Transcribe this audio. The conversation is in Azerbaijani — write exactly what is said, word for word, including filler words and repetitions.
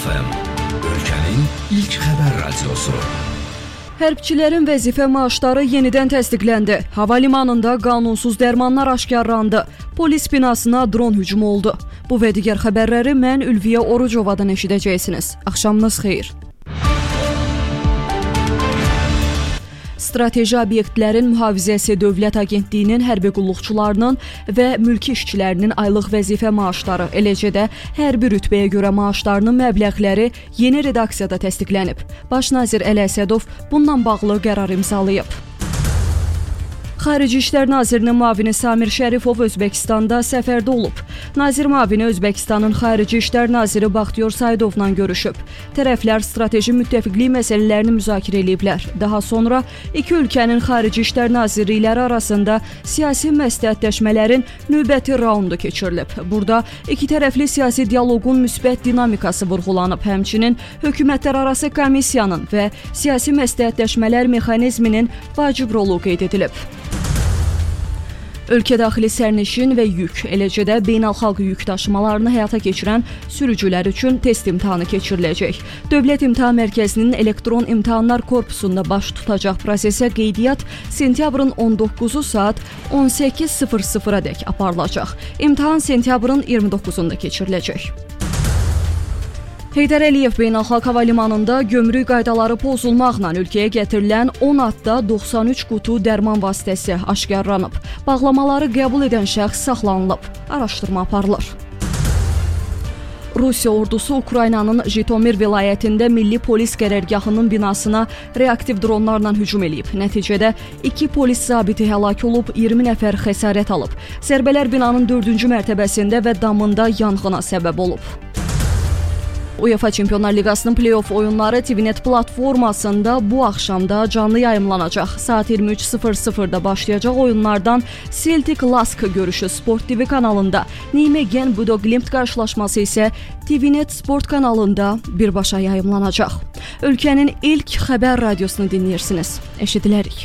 F M, ölkənin ilk xəbər radiosu. Hərbçilərin vəzifə maaşları yenidən təsdiqləndi. Hava limanında qanunsuz dərmanlar aşkarlandı. Polis binasına dron hücumu oldu. Bu və digər xəbərləri mən Ülviyə Orucovadan eşidəcəksiniz. Axşamınız xeyir. Strateji obyektlərin mühafizəsi Dövlət Agentliyinin hərbi qulluqçularının və mülki işçilərinin aylıq vəzifə maaşları, eləcə də hərbi rütbəyə görə maaşlarının məbləğləri yeni redaksiyada təsdiqlənib. Baş nazir Əli Əsədov bununla bağlı qərar imzalayıb. Xarici İşlər Nazirinin müavini Samir Şərifov Özbəkistanda səfərdə olub. Nazir müavini Özbəkistanın Xarici İşlər Naziri Baxtiyor Saidovla görüşüb. Tərəflər strateji müttəfiqlik məsələlərini müzakirə ediblər. Daha sonra iki ölkənin Xarici İşlər Nazirlikləri arasında siyasi məsləhətləşmələrin növbəti raundu keçirilib. Burada iki tərəfli siyasi dialoqun müsbət dinamikası vurğulanıb. Həmçinin hökumətlərarası komissiyanın və siyasi məsləhətləşmələr mexanizminin vacib rolu qeyd edilib. Ölkə daxili sərnişin və yük, eləcə də beynəlxalq yük daşımalarını həyata keçirən sürücülər üçün test imtahanı keçiriləcək. Dövlət İmtahan Mərkəzinin elektron imtahanlar korpusunda baş tutacaq prosesə qeydiyyat sentyabrın on doqquzu saat on səkkiz sıfır sıfıra dək aparılacaq. İmtahan sentyabrın iyirmi doqquzunda keçiriləcək. Heydər Əliyev Beynəlxalq Hava Limanında gömrük qaydaları pozulmaqla ölkəyə gətirilən on adda doxsan üç qutu dərman vasitəsi aşkarlanıb. Bağlamaları qəbul edən şəxs saxlanılıb. Araşdırma aparılır. Rusiya ordusu Ukraynanın Jitomir vilayətində Milli Polis qərargahının binasına reaktiv dronlarla hücum edib. Nəticədə iki polis zabiti həlak olub, iyirmi nəfər xəsarət alıb. Zərbələr binanın dördüncü mərtəbəsində və damında yanğına səbəb olub. UEFA Çempionlar Liqasının play-off oyunları T V Net platformasında bu axşamda canlı yayımlanacaq. Saat iyirmi üç sıfır sıfırda başlayacaq oyunlardan Celtic Lask görüşü Sport T V kanalında, Nijmegen Bodo Glimt qarşılaşması isə T V Net Sport kanalında birbaşa yayımlanacaq. Ölkənin ilk xəbər radiosunu dinləyirsiniz. Eşidilərik.